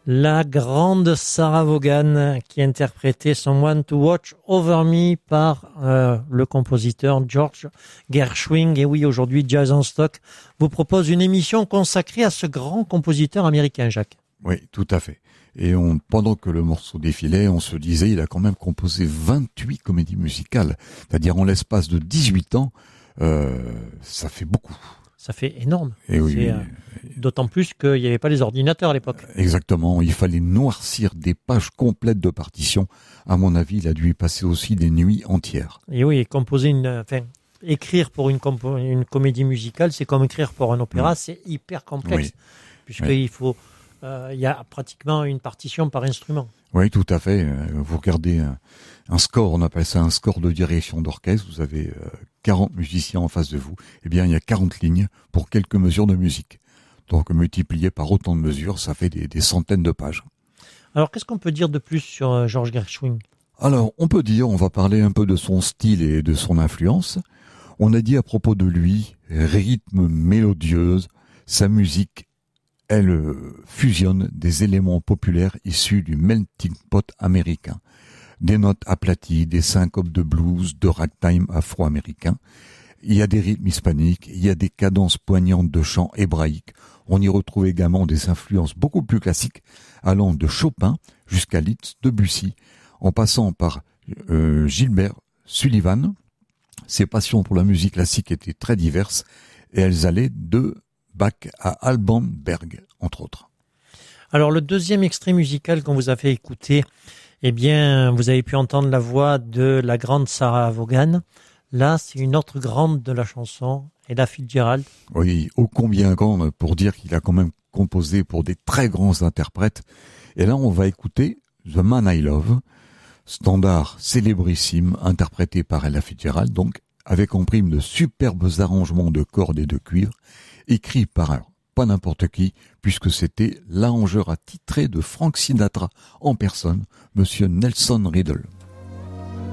La grande Sarah Vaughan qui interprétait Someone to Watch Over Me par le compositeur George Gershwin. Et oui, aujourd'hui, Jazz en Stock vous propose une émission consacrée à ce grand compositeur américain, Jacques. Oui, tout à fait. Et pendant que le morceau défilait, on se disait, il a quand même composé 28 comédies musicales. C'est-à-dire, en l'espace de 18 ans, ça fait beaucoup. Ça fait énorme. Et oui, d'autant plus qu'il n'y avait pas les ordinateurs à l'époque. Exactement. Il fallait noircir des pages complètes de partitions. À mon avis, il a dû y passer aussi des nuits entières. Et oui, écrire pour une comédie musicale, c'est comme écrire pour un opéra, c'est hyper complexe. Oui. Puisqu'il faut, il y a pratiquement une partition par instrument. Oui, tout à fait. Vous regardez un score, on appelle ça un score de direction d'orchestre. Vous avez 40 musiciens en face de vous. Eh bien, il y a 40 lignes pour quelques mesures de musique. Donc, multiplié par autant de mesures, ça fait des centaines de pages. Alors, qu'est-ce qu'on peut dire de plus sur George Gershwin ? Alors, on va parler un peu de son style et de son influence. On a dit à propos de lui, rythme mélodieuse, sa musique, elle fusionne des éléments populaires issus du melting pot américain. Des notes aplaties, des syncopes de blues, de ragtime afro-américain. Il y a des rythmes hispaniques, il y a des cadences poignantes de chants hébraïques. On y retrouve également des influences beaucoup plus classiques, allant de Chopin jusqu'à Liszt, Debussy, en passant par Gilbert Sullivan. Ses passions pour la musique classique étaient très diverses et elles allaient de Bach à Alban Berg, entre autres. Alors, le deuxième extrait musical qu'on vous a fait écouter, eh bien, vous avez pu entendre la voix de la grande Sarah Vaughan. Là, c'est une autre grande de la chanson, Ella Fitzgerald. Oui, ô combien grande pour dire qu'il a quand même composé pour des très grands interprètes. Et là, on va écouter The Man I Love, standard célébrissime, interprété par Ella Fitzgerald, donc avec en prime de superbes arrangements de cordes et de cuivre, écrit par pas n'importe qui, puisque c'était l'arrangeur attitré de Frank Sinatra en personne, Monsieur Nelson Riddle.